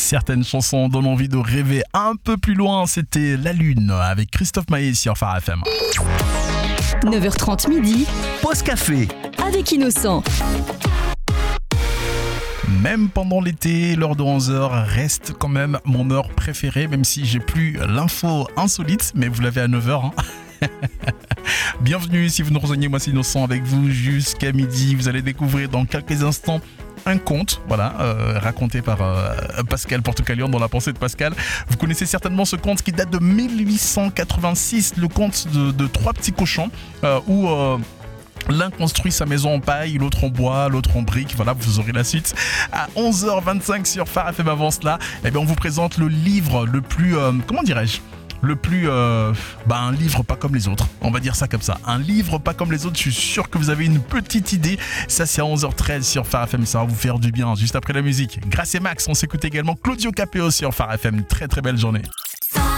Certaines chansons donnent envie de rêver un peu plus loin. C'était La Lune avec Christophe Maé sur Phare FM. 9h30 midi, Pause café avec Innocent. Même pendant l'été, l'heure de 11h reste quand même mon heure préférée, même si j'ai plus l'info insolite, mais vous l'avez à 9h. Bienvenue si vous nous rejoignez, moi c'est Innocent avec vous jusqu'à midi. Vous allez découvrir dans quelques instants un conte, raconté par Pascal Portocalion dans La pensée de Pascal. Vous connaissez certainement ce conte qui date de 1886, le conte de trois petits cochons où l'un construit sa maison en paille, l'autre en bois, l'autre en briques. Voilà, vous aurez la suite à 11h25 sur Phare FM. Avant cela, on vous présente le livre le plus, un livre pas comme les autres, on va dire ça comme ça, un livre pas comme les autres. Je suis sûr que vous avez une petite idée. Ça c'est à 11h13 sur Phare FM, ça va vous faire du bien juste après la musique. Grâce à Max, on s'écoute également Claudio Capéo sur Phare FM. Très très belle journée.